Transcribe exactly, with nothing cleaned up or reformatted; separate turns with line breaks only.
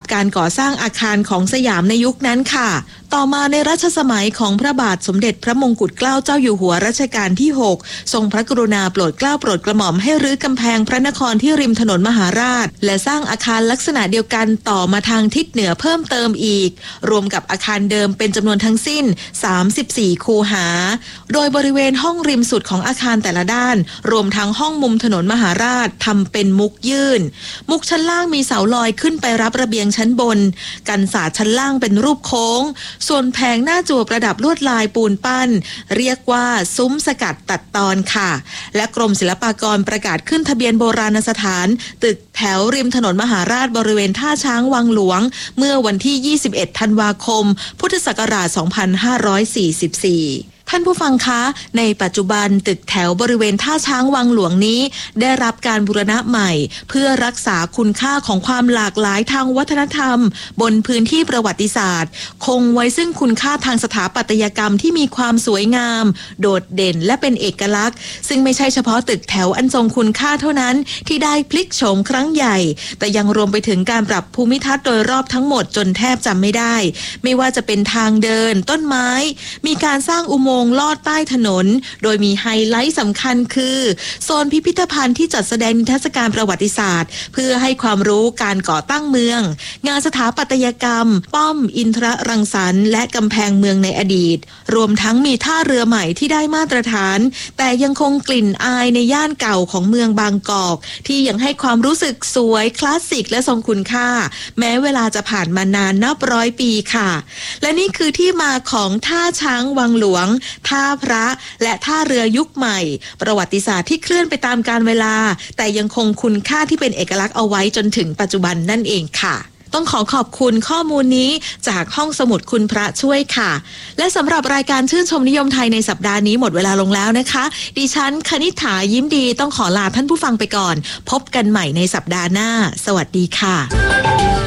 การก่อสร้างอาคารของสยามในยุคนั้นค่ะต่อมาในรัชสมัยของพระบาทสมเด็จพระมงกุฎเกล้าเจ้าอยู่หัวรัชกาลที่หกทรงพระกรุณาโปรดเกล้าโปรดกระหม่อมให้รื้อกำแพงพระนครที่ริมถนนมหาราชและสร้างอาคารลักษณะเดียวกันต่อมาทางทิศเหนือเพิ่มเติมอีกรวมกับอาคารเดิมเป็นจำนวนทั้งสิ้นสามสิบสี่คูหาโดยบริเวณห้องริมสุดของอาคารแต่ละด้านรวมทั้งห้องมุมถนนมหาราชทำเป็นมุกยื่นมุกชั้นล่างมีเสาลอยขึ้นไปรับระเบียงชั้นบนกันศาสตร์ชั้นล่างเป็นรูปโค้งส่วนแผงหน้าจั่วประดับลวดลายปูนปั้นเรียกว่าซุ้มสกัดตัดตอนค่ะและกรมศิลปากรประกาศขึ้นทะเบียนโบราณสถานตึกแถวริมถนนมหาราชบริเวณท่าช้างวังหลวงเมื่อวันที่ยี่สิบเอ็ดธันวาคมพุทธศักราชสองพันห้าร้อยสี่สิบสี่ท่านผู้ฟังคะในปัจจุบันตึกแถวบริเวณท่าช้างวังหลวงนี้ได้รับการบูรณะใหม่เพื่อรักษาคุณค่าของความหลากหลายทางวัฒนธรรมบนพื้นที่ประวัติศาสตร์คงไว้ซึ่งคุณค่าทางสถาปัตยกรรมที่มีความสวยงามโดดเด่นและเป็นเอกลักษณ์ซึ่งไม่ใช่เฉพาะตึกแถวอันทรงคุณค่าเท่านั้นที่ได้พลิกโฉมครั้งใหญ่แต่ยังรวมไปถึงการปรับภูมิทัศน์โดยรอบทั้งหมดจนแทบจำไม่ได้ไม่ว่าจะเป็นทางเดินต้นไม้มีการสร้างอุโมงค์ลอดใต้ถนนโดยมีไฮไลท์สำคัญคือโซนพิพิธภัณฑ์ที่จัดแสดงนิทรรศการประวัติศาสตร์เพื่อให้ความรู้การก่อตั้งเมืองงานสถาปัตยกรรมป้อมอินทรรังสรรค์และกำแพงเมืองในอดีตรวมทั้งมีท่าเรือใหม่ที่ได้มาตรฐานแต่ยังคงกลิ่นอายในย่านเก่าของเมืองบางกอกที่ยังให้ความรู้สึกสวยคลาสสิกและทรงคุณค่าแม้เวลาจะผ่านมานานนับร้อยปีค่ะและนี่คือที่มาของท่าช้างวังหลวงท่าพระและท่าเรือยุคใหม่ประวัติศาสตร์ที่เคลื่อนไปตามกาลเวลาแต่ยังคงคุณค่าที่เป็นเอกลักษณ์เอาไว้จนถึงปัจจุบันนั่นเองค่ะต้องขอขอบคุณข้อมูลนี้จากห้องสมุดคุณพระช่วยค่ะและสำหรับรายการชื่นชมนิยมไทยในสัปดาห์นี้หมดเวลาลงแล้วนะคะดิฉันคณิษฐายิ้มดีต้องขอลาท่านผู้ฟังไปก่อนพบกันใหม่ในสัปดาห์หน้าสวัสดีค่ะ